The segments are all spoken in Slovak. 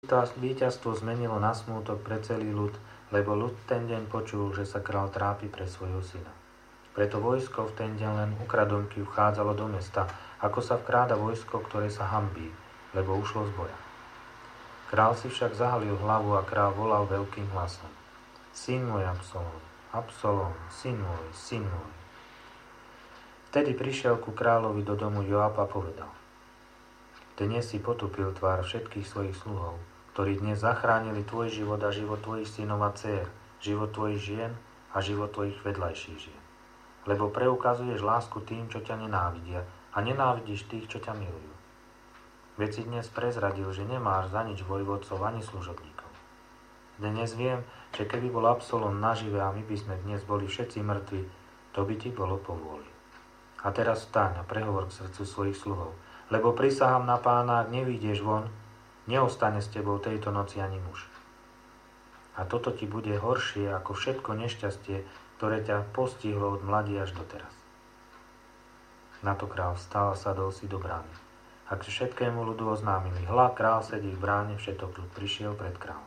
Víťazstvo zmenilo na smútok pre celý ľud, lebo ľud ten deň počul, že sa král trápi pre svojho syna. Preto vojsko v ten deň len ukradomky vchádzalo do mesta, ako sa vkráda vojsko, ktoré sa hanbí, lebo ušlo z boja. Král si však zahalil hlavu a král volal veľkým hlasom: Syn môj Absalom, Absalom, syn môj, syn môj. Vtedy prišiel ku kráľovi do domu Joab a povedal: Dnes si potupil tvár všetkých svojich sluhov, ktorí dnes zachránili tvoj život a život tvojich synov a dcér, život tvojich žien a život tvojich vedľajších žien. Lebo preukazuješ lásku tým, čo ťa nenávidia, a nenávidíš tých, čo ťa milujú. Veď si dnes prezradil, že nemáš za nič vojvodcov ani služobníkov. Dnes viem, že keby bol Absalom nažive a my by sme dnes boli všetci mŕtvi, to by ti bolo povôli. A teraz vstaň a prehovor k srdcu svojich sluhov, lebo prisahám na Pána, ak nevyjdeš von, neostane s tebou tejto noci ani muž. A toto ti bude horšie ako všetko nešťastie, ktoré ťa postihlo od mladí až doteraz. Na to král vstal a sadol si do brány. A k všetkému ľudu oznámili: Hľa, král sedí v bráne, všetok ľud prišiel pred kráľom.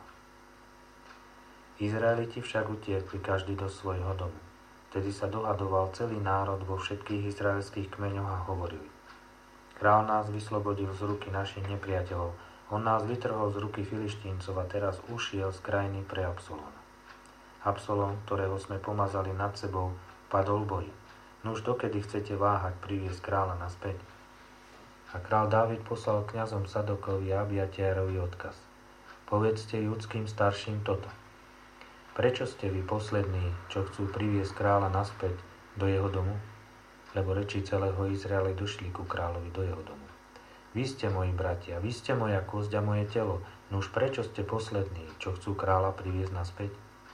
Izraeliti však utiekli každý do svojho domu. Vtedy sa dohadoval celý národ vo všetkých izraelských kmeňoch a hovorili: Král nás vyslobodil z ruky našich nepriateľov, on nás vytrhol z ruky Filištíncov a teraz ušiel z krajiny pre Absalóma. Absalom, ktorého sme pomazali nad sebou, padol v boji. Nuž dokedy chcete váhať priviesť kráľa naspäť? A král Dávid poslal kňazom Sadokovi a Abiatárovi odkaz: Povedzte judským starším toto: Prečo ste vy poslední, čo chcú priviesť kráľa naspäť do jeho domu? Lebo reči celého Izraela došli ku kráľovi do jeho domu. Vy ste moji bratia, vy ste moja kosť a moje telo, nuž prečo ste poslední, čo chcú kráľa priviesť naspäť?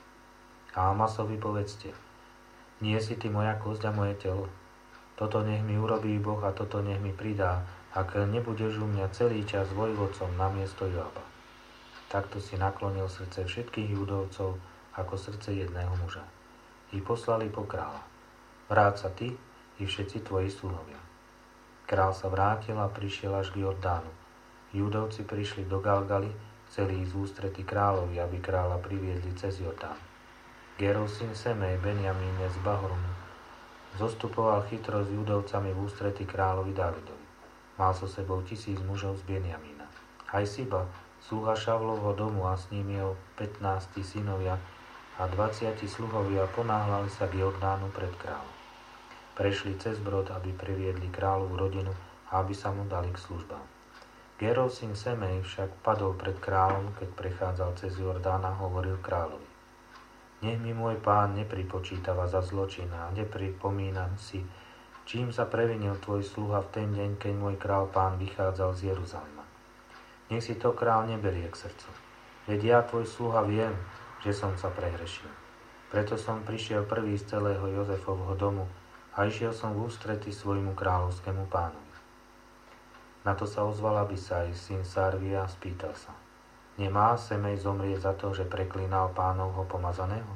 A Amasovi povedzte: Nie si ty moja kosť a moje telo? Toto nech mi urobí Boh a toto nech mi pridá, ak nebudeš u mňa celý čas vojvodcom namiesto Joaba. Takto si naklonil srdce všetkých Judovcov ako srdce jedného muža. I poslali po kráľa: Vráť sa ty i všetci tvoji sluhovia. Král sa vrátil a prišiel až k Jordánu. Judovci prišli do Galgaly, chceli ísť v ústrety kráľovi, aby kráľa priviedli cez Jordán. Gerov syn Semej, Benjamíne z Bahormu, zostupoval chytro s Judovcami v ústrety kráľovi Dávidovi. Mal so sebou 1000 mužov z Benjamína. Aj Siba, sluha Šavlovho domu, a s ním jeho 15 synovia a 20 sluhovia ponáhľali sa k Jordánu pred kráľom. Prešli cez brod, aby priviedli kráľovú rodinu a aby sa mu dali k službám. Gerov syn Semej však padol pred kráľom, keď prechádzal cez Jordán a hovoril kráľovi: Nech mi môj pán nepripočítava za zločin a nepripomínam si, čím sa previnil tvoj sluha v ten deň, keď môj král pán vychádzal z Jeruzalema. Nech si to král neberie k srdcu. Veď ja, tvoj sluha, viem, že som sa prehrešil. Preto som prišiel prvý z celého Jozefovho domu a išiel som v ústrety svojmu kráľovskému pánovi. Na to sa ozval Abisaj, syn Sarvia, a spýtal sa: Nemá Semej zomrieť za to, že preklínal pánovho pomazaného?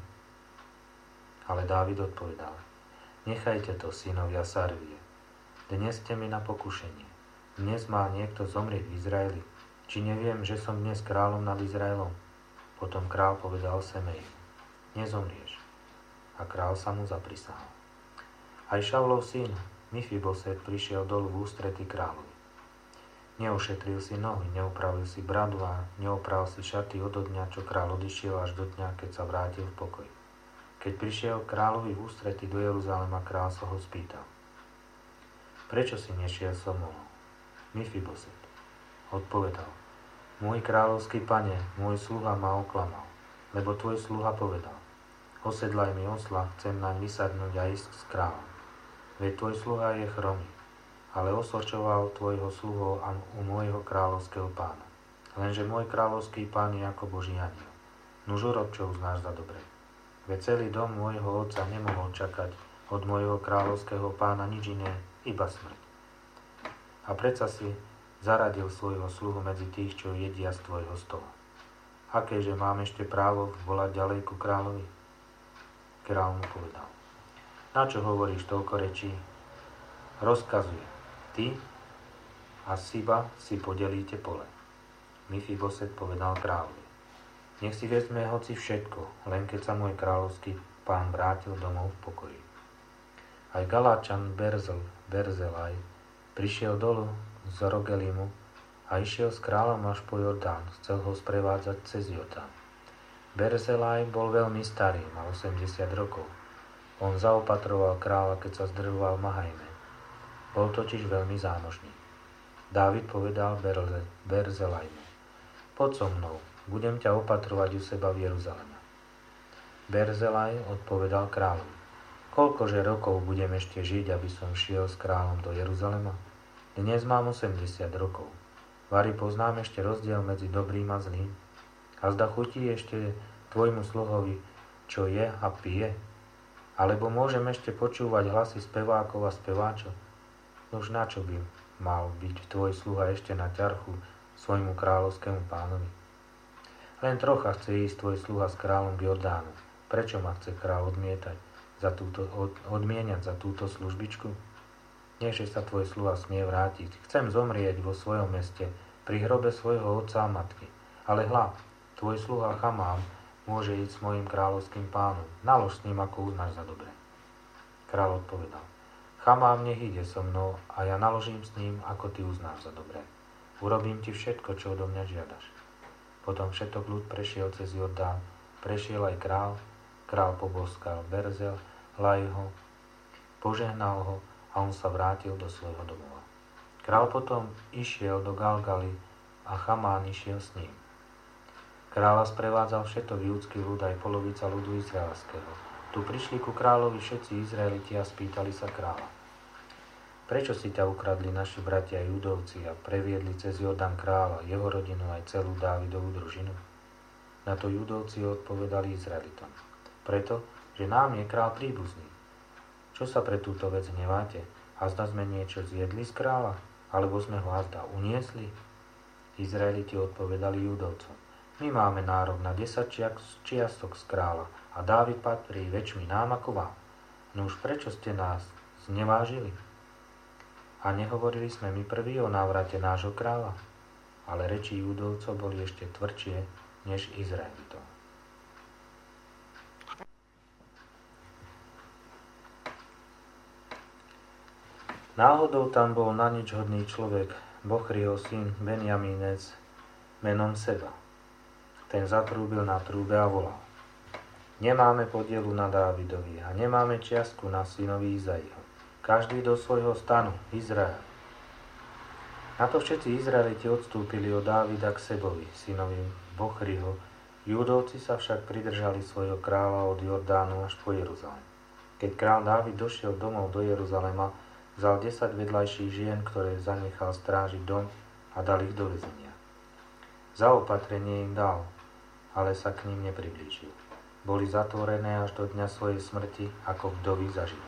Ale Dávid odpovedal: Nechajte to, synovia Sarvie. Dnes ste mi na pokušenie. Dnes má niekto zomrieť v Izraeli. Či neviem, že som dnes kráľom nad Izraelom? Potom král povedal Semej: Nezomrieš. A král sa mu zaprisahal. Aj Šavlov syn Mifiboset prišiel dolu v ústrety kráľovi. Neušetril si nohy, neupravil si bradu a neopral si šaty od dňa, čo kráľ odišiel, až do dňa, keď sa vrátil v pokoj. Keď prišiel kráľovi v ústrety do Jeruzalema, král sa ho spýtal: Prečo si nešiel so mnou? Mifiboset odpovedal: Môj kráľovský pane, môj sluha ma oklamal, lebo tvoj sluha povedal: Osedlaj mi osla, chcem naň vysadnúť a ísť s kráľom. Veď tvoj sluha je chromý, ale osočoval tvojho sluhu u môjho kráľovského pána. Lenže môj kráľovský pán je ako Boží anjel. Nuž urob, čo uznáš za dobré. Veď celý dom môjho otca nemohol čakať od môjho kráľovského pána nič iné, iba smrť. A predsa si zaradil svojho sluhu medzi tých, čo jedia z tvojho stola. Akéže mám ešte právo volať ďalej ku kráľovi? Kráľ mu povedal: Na čo hovoríš toľko rečí? Rozkazuj: Ty a Siba si podelíte pole. Mefiboset povedal kráľovi: Nech si vezme hoci všetko, len keď sa môj kráľovský pán vrátil domov v pokoji. Aj Galáčan Berzelaj prišiel dolu z Rogelimu a išiel s kráľom až po Jordán, chcel ho sprevádzať cez Jordán. Berzelaj bol veľmi starý, mal 80 rokov. On zaopatroval kráľa, keď sa zdrvoval v Mahajme. Bol totiž veľmi zámožný. Dávid povedal Berzelajmu: Poď so mnou, budem ťa opatrovať u seba v Jeruzaleme. Berzelaj odpovedal kráľovi: Koľkože rokov budem ešte žiť, aby som šiel s kráľom do Jeruzalema? Dnes mám 80 rokov. Vari poznám ešte rozdiel medzi dobrým a zlým? A zda chutí ešte tvojmu sluhovi, čo je a pije? Alebo môžem ešte počúvať hlasy spevákov a speváčov? Nož na čo by mal byť tvoj sluha ešte na ťarchu svojmu kráľovskému pánovi? Len trocha chce ísť tvoj sluha s kráľom k Jordánu. Prečo ma chce kráľ odmieniať za túto službičku? Nechže sa tvoj sluha smie vrátiť. Chcem zomrieť vo svojom meste, pri hrobe svojho otca a matky. Ale hľa, tvoj sluha Chamám môže ísť s mojim kráľovským pánom. Nalož s ním, ako uznáš za dobre. Kráľ odpovedal: Chamám nech ide so mnou a ja naložím s ním, ako ty uznáš za dobre. Urobím ti všetko, čo odo mňa žiadaš. Potom všetok ľud prešiel cez Jordán, prešiel aj král. Král poboskal Berzelajho, požehnal ho a on sa vrátil do svojho domova. Král potom išiel do Galgaly a Chamán išiel s ním. Kráľa sprevádzal všetok judský ľud aj polovica ľudu izraelského. Tu prišli ku kráľovi všetci Izraeliti a spýtali sa kráľa: Prečo si ťa ukradli naši bratia Judovci a previedli cez Jordán kráľa, jeho rodinu aj celú Dávidovú družinu? Na to Judovci odpovedali Izraelitom: Preto, že nám je kráľ príbuzný. Čo sa pre túto vec hneváte? A zda sme niečo zjedli z kráľa? Alebo sme ho azda uniesli? Izraeliti odpovedali Judovcom: My máme nárok na 10 čiastok z kráľa a Dávid patrí väčšmi nám ako vám. No už prečo ste nás znevážili? A nehovorili sme my prví o návrate nášho kráľa? Ale reči Judovcov boli ešte tvrdšie než Izraelitov. Náhodou tam bol na nič hodný človek, Bochriho syn Benjamínec, menom Seba. Ten zatrúbil na trúbe a volal: Nemáme podielu na Dávidovi a nemáme čiastku na synovi Izaiho. Každý do svojho stanu, Izrael. Na to všetci Izraeliti odstúpili od Dávida k Sebovi, synovi Bochriho. Judovci sa však pridržali svojho kráľa od Jordánu až po Jeruzalém. Keď kráľ Dávid došiel domov do Jeruzalema, vzal 10 vedľajších žien, ktoré zanechal strážiť dom, a dal ich do väzenia. Zaopatrenie im dal, ale sa k ním nepriblížil. Boli zatvorené až do dňa svojej smrti, ako vdovy zaživa.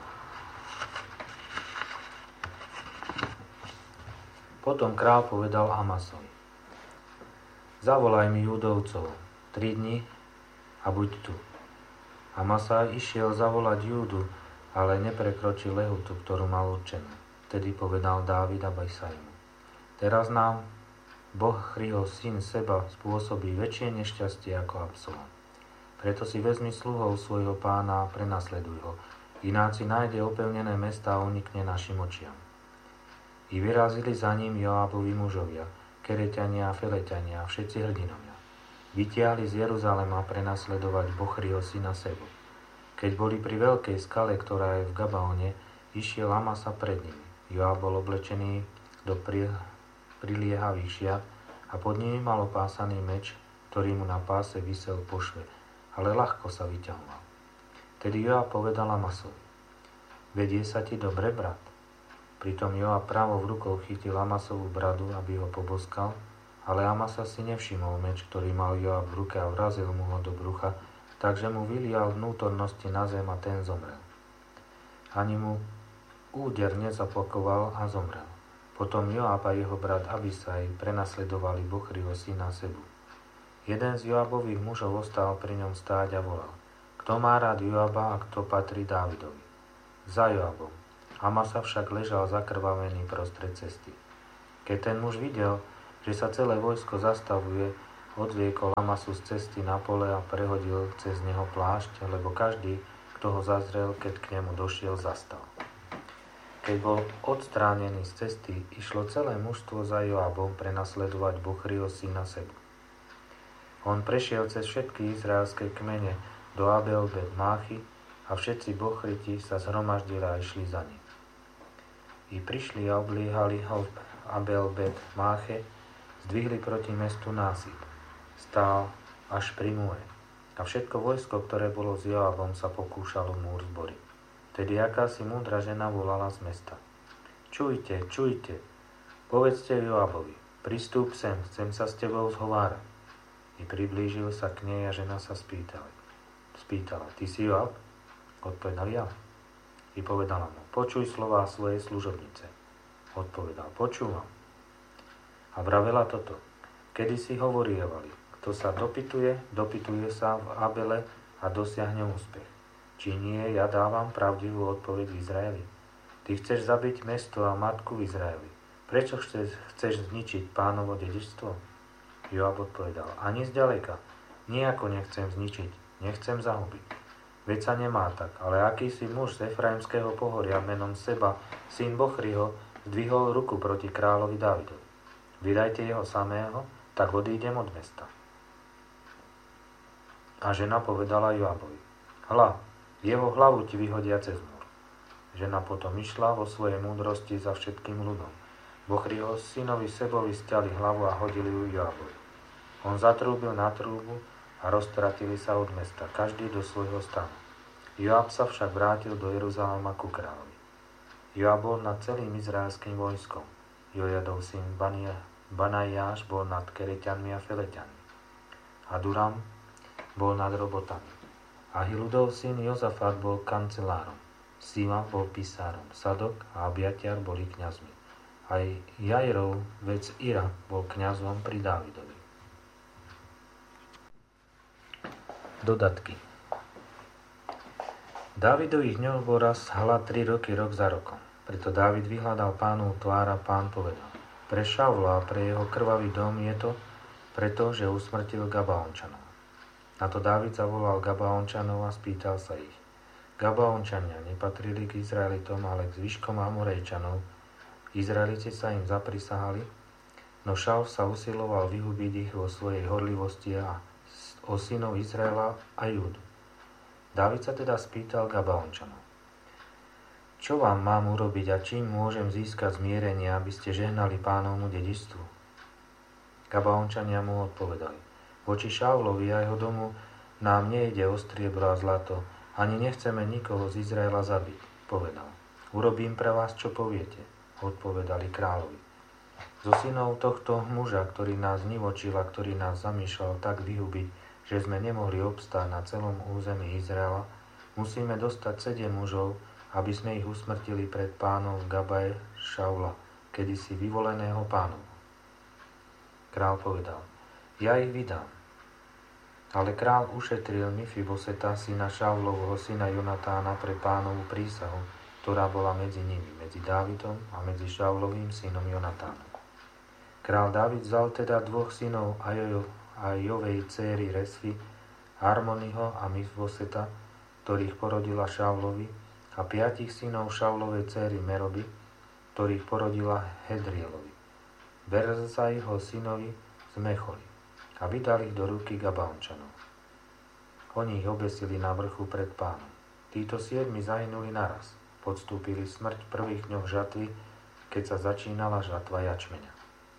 Potom kráľ povedal Amasovi: Zavolaj mi Judovcov 3 dni a buď tu. Amasa išiel zavolať Júdu, ale neprekročil lehotu, ktorú mal určenú. Vtedy povedal Dávid Abisaimu: Teraz nám Bochriho syn Seba spôsobí väčšie nešťastie ako Absalom. Preto si vezmi sluhov svojho pána a prenasleduj ho. Ináč si nájde opevnené mestá a unikne našim očiam. I vyrazili za ním Joábovi mužovia, Kereťania a Feleťania a všetci hrdinovia. Vytiahli z Jeruzalema prenasledovať Bochriho syna Sebu. Keď boli pri veľkej skale, ktorá je v Gabaone, išiel Amasa pred nimi. Joáb bol oblečený do priliehavých šiat a pod nimi mal opásaný meč, ktorý mu na páse visel po šve, ale ľahko sa vyťahoval. Tedy Joáb povedal Amasovi: Vedie sa ti dobre, brat? Pritom Joáb pravou rukou chytil Amasovú bradu, aby ho poboskal, ale Amasa si nevšimol meč, ktorý mal Joáb v ruke, a vrazil mu ho do brucha, takže mu vylial vnútornosti na zem a ten zomrel. Ani mu úder nezapakoval a zomrel. Potom Joáb a jeho brat Abisaj prenasledovali Bochriho syna Sebu. Jeden z Joábových mužov ostal pri ňom stáť a volal: Kto má rád Joába a kto patrí Dávidovi? Za Joábom. Amasa však ležal zakrvavený prostred cesty. Keď ten muž videl, že sa celé vojsko zastavuje, odviekol Amasu z cesty na pole a prehodil cez neho plášť, lebo každý, kto ho zazrel, keď k nemu došiel, zastal. Keď bol odstránený z cesty, išlo celé mužstvo za Joabom prenasledovať Buchriho syna Sebu. On prešiel cez všetky izraelské kmene do Abel-Bet-Máchy a všetci Bochriti sa zhromaždili a išli za ním. I prišli a obliehali ho v Abel-Bet-Máche, zdvihli proti mestu násyp. Stál až pri múre. A všetko vojsko, ktoré bolo s Joabom, sa pokúšalo múr zboriť. Tedy akási múdra žena volala z mesta. Čujte, čujte, povedzte Joabovi, pristúp sem, chcem sa s tebou zhovárať. I priblížil sa k nej a žena sa spýtala, ty si Joab? Odpovedal ja. I povedala mu, počuj slová svojej služobnice. Odpovedal, počúvam. A vravela toto, kedy si hovorievali, kto sa dopytuje sa v Abele a dosiahne úspech. Či nie, ja dávam pravdivú odpoveď v Izraeli. Ty chceš zabiť mesto a matku v Izraeli. Prečo chceš zničiť Pánovo dedičstvo? Joab odpovedal, ani zďaleka. Nijako nechcem zničiť, nechcem zahubiť. Veď sa nemá tak, ale akýsi muž z Efraimského pohoria menom Seba, syn Bochriho, zdvihol ruku proti kráľovi Dávidovi. Vydajte jeho samého, tak odídem od mesta. A žena povedala Joabovi, hľa, jeho hlavu ti vyhodia cez múr. Žena potom išla vo svojej múdrosti za všetkým ľudom. Bochriho synovi Sebovi stiali hlavu a hodili ju Joabovi. On zatrúbil na trúbu a roztratili sa od mesta, každý do svojho stanu. Joab sa však vrátil do Jeruzalema ku kráľovi. Joab bol nad celým izraelským vojskom. Jojadov syn Banajáš bol nad Kereťanmi a Feleťanmi. A Duram bol nad robotami. Ahiludov syn Jozafat bol kancelárom. Sima bol písárom. Sadok a Abiatiar boli kňazmi. Aj Jairov, vec Ira, bol kňazom pri Dávidovi. Dodatky. Dávidových dňoch bol raz hlad 3 roky, rok za rokom. Preto Dávid vyhľadal Pánov tvár a Pán povedal, pre Šaula a pre jeho krvavý dom je to, pretože usmrtil Gabaončanov. Na to Dávid zavolal Gabaončanov a spýtal sa ich. Gabaončania nepatrili k Izraelitom, ale k zvyškom Amorejčanov. Izraeliti sa im zaprisahali, no Šaul sa usiloval vyhubiť ich vo svojej horlivosti a o synov Izraela a Júdu. Dávid sa teda spýtal Gabaončanov. Čo vám mám urobiť a čím môžem získať zmierenie, aby ste žehnali Pánovmu dedičstvu? Gabaončania mu odpovedali. Voči Šaulovi a jeho domu nám nejde o striebro a zlato, ani nechceme nikoho z Izraela zabiť, povedal. Urobím pre vás, čo poviete, odpovedali kráľovi. Zo synov tohto muža, ktorý nás nivočil a ktorý nás zamýšľal tak vyhubiť, že sme nemohli obstáť na celom území Izraela, musíme dostať 7 mužov, aby sme ich usmrtili pred pánom v Gabaje Šaula, kedysi vyvoleného pánom. Král povedal, ja ich vydám. Ale král ušetril Mifiboseta, syna Šaulovho, syna Jonatána pre Pánovu prísahu, ktorá bola medzi nimi, medzi Dávidom a medzi Šaulovým synom Jonatánom. Král Dávid vzal teda 2 synov Ajovej céry Resvy, Harmoniho a Mifiboseta, ktorých porodila Šaulovi, a 5 synov Šaulovej céry Meroby, ktorých porodila Hedrielovi, Berzajho synovi z Mecholi, a vydali ich do ruky Gabaončanov. Oni ich obesili na vrchu pred Pánom. Títo 7 zahynuli naraz, podstúpili smrť v prvých dňoch žatvy, keď sa začínala žatva jačmeňa.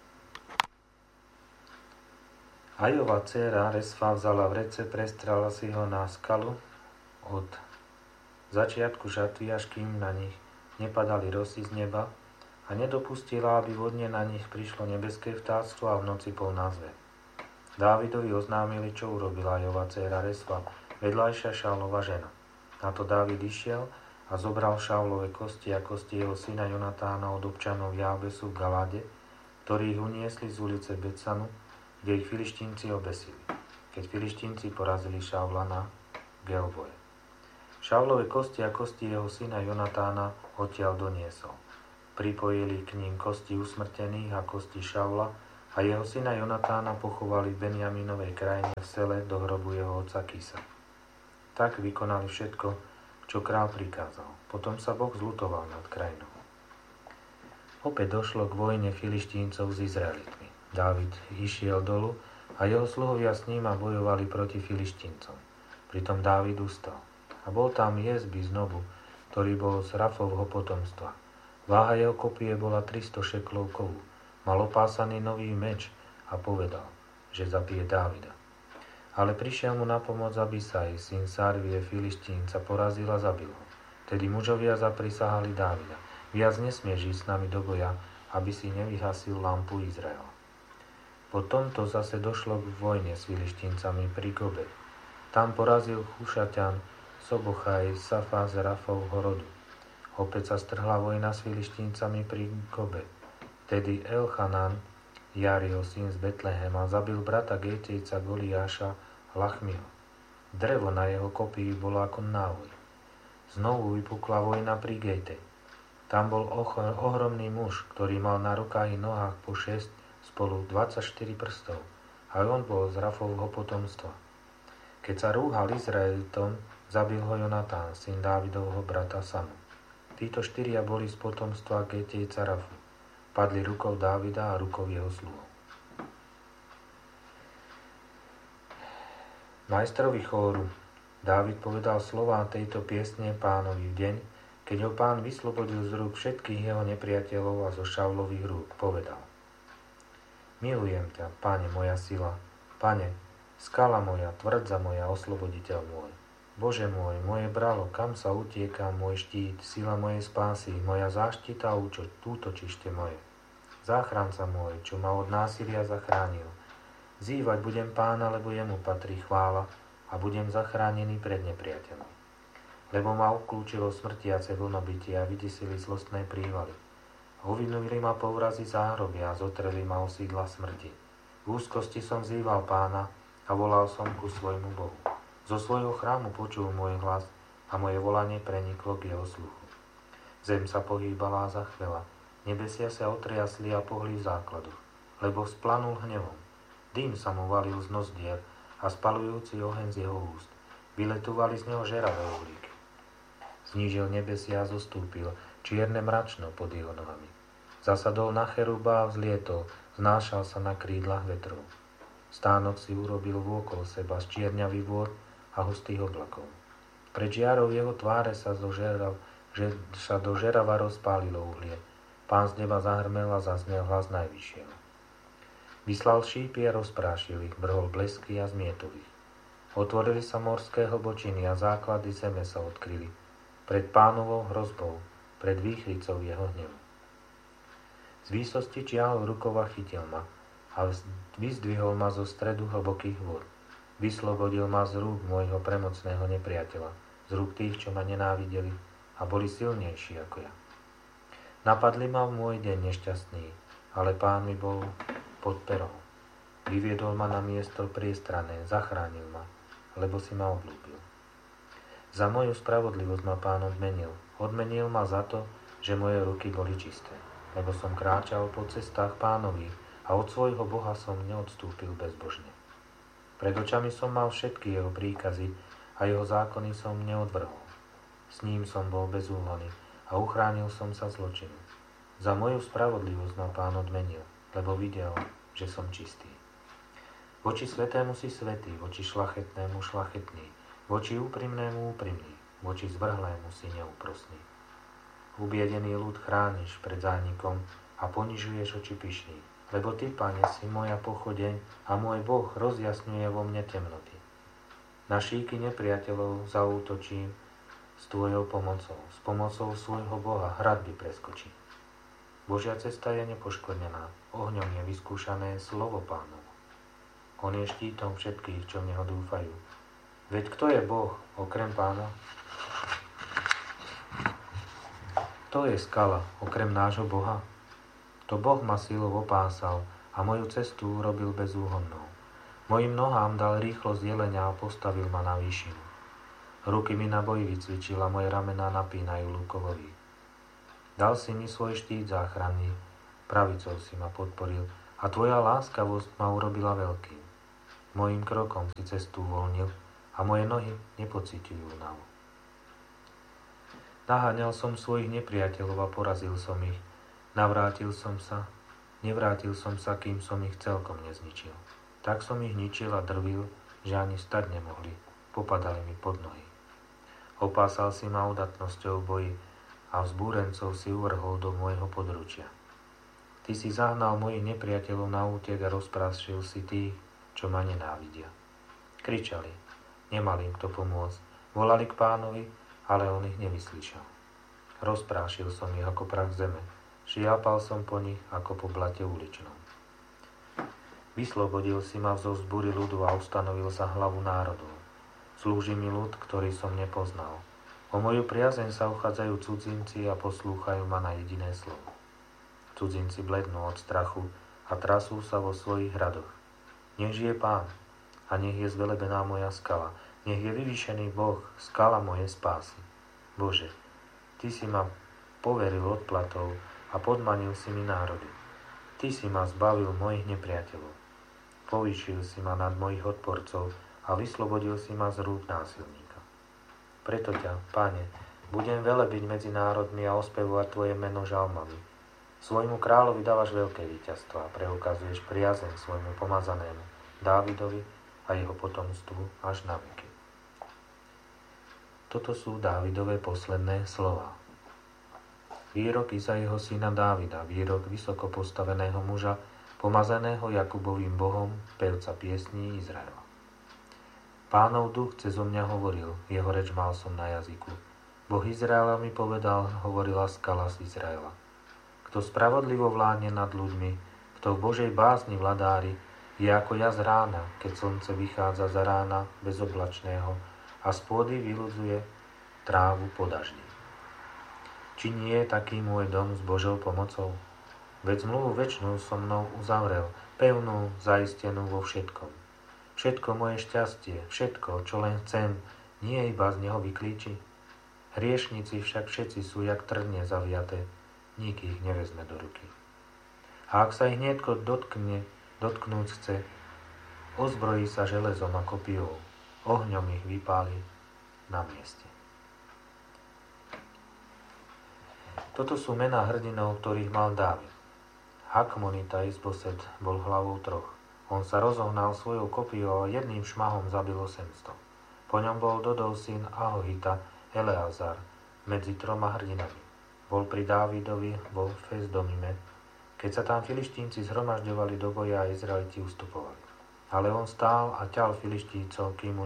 Ajova dcéra Resfa vzala vrece, prestrala si ho na skalu od začiatku žatvy, až kým na nich nepadali rosy z neba, a nedopustila, aby vodne na nich prišlo nebeské vtáctvo a v noci polná zver. Dávidovi oznámili, čo urobila Ajova dcéra Resfa, vedľajšia Šaulova žena. Na to Dávid išiel a zobral Šaulove kosti a kosti jeho syna Jonatána od občanov Jábesu v Galáde, ktorí ich uniesli z ulice Betsanu, kde ich Filištínci obesili, keď Filištínci porazili Šaula na Gelboje. Šaulove kosti a kosti jeho syna Jonatána odtiaľ doniesol. Pripojili k ním kosti usmrtených a kosti Šaula a a jeho syna Jonatána pochovali v Benjaminovej krajine v sele do hrobu jeho otca Kisa. Tak vykonali všetko, čo král prikázal. Potom sa Boh zľutoval nad krajinou. Opäť došlo k vojne Filištíncov s Izraelitmi. Dávid išiel dolu a jeho sluhovia s ním a bojovali proti Filištíncom. Pritom Dávid ustal. A bol tam Jezby z Nobu, ktorý bol z Rafovho potomstva. Váha jeho kopie bola 300 šeklov kovu. Mal opásaný nový meč a povedal, že zabije Dávida. Ale prišiel mu na pomoc Abisaj, syn Sarvie Filištínca, porazil a zabil ho. Tedy mužovia zaprisahali Dávida. Viac nesmieš ísť s nami do boja, aby si nevyhasil lampu Izraela. Po tomto zase došlo k vojne s Filištíncami pri Gobe. Tam porazil Chušaťan Sobochaj Safa z Rafovho rodu. Opäť sa strhla vojna s Filištíncami pri Gobe. Tedy Elchanan, Jariho syn z Betlehema, zabil brata Gétejca Goliáša Lachmiho. Drevo na jeho kopii bolo ako návoj. Znovu vypukla vojna pri Gétej. Tam bol ohromný muž, ktorý mal na rukách i nohách po 6 spolu 24 prstov. A on bol z Rafovho potomstva. Keď sa rúhal Izraelitom, zabil ho Jonatán, syn Dávidovho brata Samu. Títo 4 boli z potomstva Gétejca Rafu. Padli rukou Dávida a rukou jeho sluhov. Majstrovi chóru Dávid povedal slová tejto piesne Pánovi v deň, keď ho Pán vyslobodil z rúk všetkých jeho nepriateľov a zo Šaulových rúk. Povedal: Milujem ťa, Pane, moja sila, Pane, skala moja, tvrdza moja, osloboditeľ môj. Bože môj, moje bralo, kam sa utieka môj štít, sila mojej spásy, moja záštita a útočište moje. Záchranca môj, čo ma od násilia zachránil. Zývať budem Pána, lebo jemu patrí chvála a budem zachránený pred nepriateľom. Lebo ma obklúčilo smrtiace vlnobytie a vydesili zlostné prívaly. Uvinuli ma povrazy záhrobia a zotreli ma osídla smrti. V úzkosti som vzýval Pána a volal som ku svojmu Bohu. Zo svojho chrámu počul môj hlas a moje volanie preniklo k jeho sluchu. Zem sa pohýbala a zachvela. Nebesia sa otriasli a pohli v základoch, lebo splanul hnevom. Dým sa mu valil z nozdier a spalujúci oheň z jeho úst. Vyletúvali z neho žeravé uhlíky. Znížil nebesia a zostúpil, čierne mračno pod jeho nohami. Zasadol na cheruba a vzlietol, znášal sa na krídlach vetrov. Stánok si urobil vôkol seba z čierňavý vôd a hustých oblakov. Pred žiarou jeho tváre sa do žerava rozpálilo uhlie. Pán z neba zahrmel a zaznel hlas najvyššieho. Vyslal šípy a rozprášil ich, vrhol blesky a zmietol ich. Otvorili sa morské hlbočiny a základy zeme sa odkryli. Pred Pánovou hrozbou, pred výchricou jeho hnevu. Z výsosti čiahol rukou a chytil ma a vyzdvihol ma zo stredu hlbokých vôd. Vyslobodil ma z rúk môjho premocného nepriateľa, z rúk tých, čo ma nenávideli a boli silnejší ako ja. Napadli ma v môj deň nešťastný, ale Pán mi bol pod perou. Vyviedol ma na miesto priestrané, zachránil ma, lebo si ma obľúbil. Za moju spravodlivosť ma Pán odmenil. Odmenil ma za to, že moje ruky boli čisté, lebo som kráčal po cestách Pánových a od svojho Boha som neodstúpil bezbožne. Pred očami som mal všetky jeho príkazy a jeho zákony som neodvrhol. S ním som bol bez úhony a uchránil som sa zločinu. Za moju spravodlivosť ma Pán odmenil, lebo videl, že som čistý. Voči svetému si svätý, voči šlachetnému šlachetný, voči úprimnému úprimný, voči zvrhlému si neúprosný. Ubiedený ľud chrániš pred zánikom a ponižuješ oči pyšných, lebo Ty, Pane, si moja pochodeň a môj Boh rozjasňuje vo mne temnoty. Na šíky nepriateľov zaútočím s Tvojou pomocou, s pomocou svojho Boha hradby preskočím. Božia cesta je nepoškvrnená, ohňom je vyskúšané slovo Pánovo. On je štítom všetkých, čo v Neho dúfajú. Veď kto je Boh okrem Pána? Kto je skala okrem nášho Boha? To Boh ma silou opásal a moju cestu urobil bezúhonnou. Mojim nohám dal rýchlosť jelenia a postavil ma na výšinu. Ruky mi na boji vycvičil a moje ramená napínajú lukovový. Dal si mi svoj štít záchranný, pravicou si ma podporil a tvoja láskavosť ma urobila veľkým. Mojím krokom si cestu uvoľnil a moje nohy nepociťujú únavu. Naháňal som svojich nepriateľov a porazil som ich. Nevrátil som sa, kým som ich celkom nezničil. Tak som ich ničil a drvil, že ani stať nemohli, popadali mi pod nohy. Opásal si ma udatnosťou v boji a vzbúrencov si uvrhol do môjho područia. Ty si zahnal mojich nepriateľov na útek a rozprášil si tých, čo ma nenávidia. Kričali, nemali im kto pomôcť, volali k Pánovi, ale on ich nevyslyšal. Rozprášil som ich ako prach zeme, šiapal som po nich ako po blate uličnom. Vyslobodil si ma zo vzbúry ľudu a ustanovil za hlavu národov. Slúži mi ľud, ktorý som nepoznal. O moju priazeň sa uchádzajú cudzinci a poslúchajú ma na jediné slovo. Cudzinci blednú od strachu a trasú sa vo svojich hradoch. Nech žije Pán a nech je zvelebená moja skala. Nech je vyvýšený Boh, skala mojej spásy. Bože, Ty si ma poveril odplatou a podmanil si mi národy. Ty si ma zbavil mojich nepriateľov. Povýšil si ma nad mojich odporcov a vyslobodil si ma z rúk násilníka. Preto ťa, Pane, budem velebiť medzi národmi a ospevovať Tvoje meno žalmami. Svojmu kráľovi dávaš veľké víťazstvo a preukazuješ priazeň svojmu pomazanému Dávidovi a jeho potomstvu až na veky. Toto sú Dávidové posledné slová. Výrok Izaiho syna Dávida, výrok vysoko postaveného muža, pomazaného Jakubovým Bohom, pevca piesní Izraela. Pánov duch cezo mňa hovoril, jeho reč mal som na jazyku. Boh Izraela mi povedal, hovorila skala z Izraela. Kto spravodlivo vládne nad ľuďmi, kto v Božej bázni vladári, je ako jas rána, keď slnce vychádza za rána bezoblačného a z pôdy vyludzuje trávu po daždi. Či nie je taký môj dom s Božou pomocou? Veď zmluvu večnú so mnou uzavrel, pevnú, zaistenú vo všetkom. Všetko moje šťastie, všetko, čo len chcem, nie iba z neho vyklíči. Hriešnici však všetci sú jak trne zaviaté, nik ich nevezme do ruky. A ak sa ich niekto dotknúť chce, ozbrojí sa železom a kopijou, ohňom ich vypáli na mieste. Toto sú mená hrdinov, ktorých mal Dávid. Hakmonita Isboset bol hlavou troch. On sa rozohnal svojou kopijou a jedným šmahom zabil 800. Po ňom bol Dodov syn Ahohita, Eleazar, medzi 3 hrdinami. Bol pri Dávidovi vo Fesdomime, keď sa tam Filištínci zhromažďovali do boja a Izraeliti ustupovali. Ale on stál a ťal Filištíncov, kým mu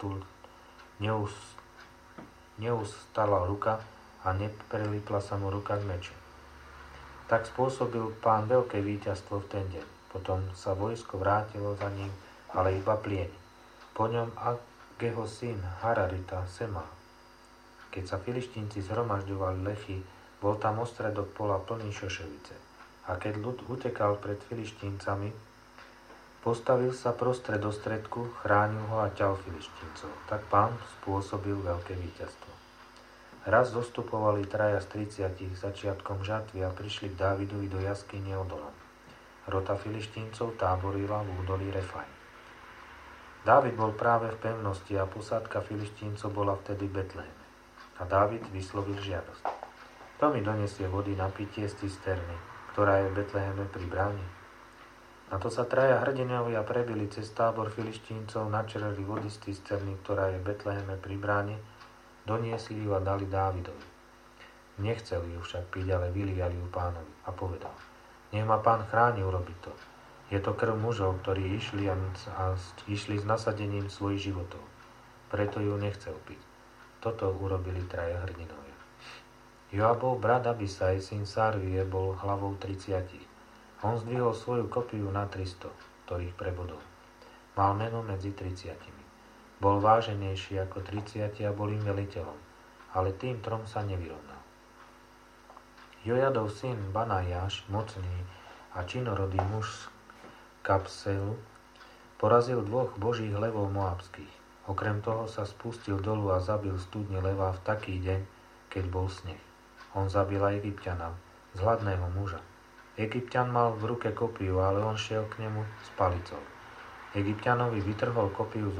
neustala ruka a neprelipla sa mu ruka k meču. Tak spôsobil Pán veľké víťazstvo v ten deň. Potom sa vojsko vrátilo za ním, ale iba plieň. Po ňom Ageho syn Hararita Sema. Keď sa Filištínci zhromažďovali lechy, bol tam ostredok pola plný šošovice. A keď ľud utekal pred Filištíncami, postavil sa prostred ostredku, chránil ho a ťal Filištíncov. Tak Pán spôsobil veľké víťazstvo. Raz zostupovali 3 z 30 začiatkom žatvy a prišli k Dávidovi do jaskyne Odolam. Rota Filištíncov táborila v údolí Refaim. Dávid bol práve v pevnosti a posádka Filištíncov bola vtedy v Betleheme. A Dávid vyslovil žiadosť. Kto mi donesie vody na pitie z cisterny, ktorá je v Betleheme pri bráne? Na to sa 3 hrdinovia prebili cez tábor Filištíncov, načerali vody z cisterny, ktorá je v Betleheme pri bráne, doniesli ju a dali Dávidovi. Nechceli ju však piť, ale vyliali ju Pánovi a povedal: Nech ma Pán chráni urobiť to. Je to krv mužov, ktorí išli s nasadením svojich životov. Preto ju nechcel piť. Toto urobili 3 hrdinovia. Joabov brat Abisaj, syn Sarvie, bol hlavou 30. On zdvihol svoju kopiu na 300, ktorých prebodol. Mal meno medzi 30. Bol váženejší ako 30 a bol im veliteľom, ale tým 3 sa nevyrovnal. Jojadov syn Banajáš, mocný a činorodý muž z Kapselu, porazil 2 božích levov moabských. Okrem toho sa spustil dolu a zabil studne leva v taký deň, keď bol sneh. On zabil aj Egypťana, zhladného muža. Egypťan mal v ruke kopiu, ale on šiel k nemu s palicou. Egypťanovi vytrhol kopiu z